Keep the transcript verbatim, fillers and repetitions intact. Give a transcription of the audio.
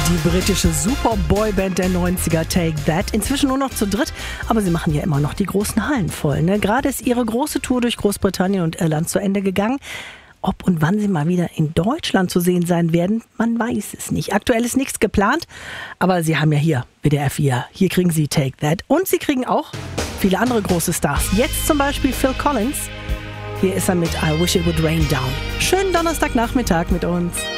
Die britische Superboyband der neunziger, Take That. Inzwischen nur noch zu dritt, aber sie machen ja immer noch die großen Hallen voll. Ne? Gerade ist ihre große Tour durch Großbritannien und Irland zu Ende gegangen. Ob und wann sie mal wieder in Deutschland zu sehen sein werden, man weiß es nicht. Aktuell ist nichts geplant, aber sie haben ja hier W D R vier. Hier kriegen sie Take That. Und sie kriegen auch viele andere große Stars. Jetzt zum Beispiel Phil Collins. Hier ist er mit I Wish It Would Rain Down. Schönen Donnerstagnachmittag mit uns.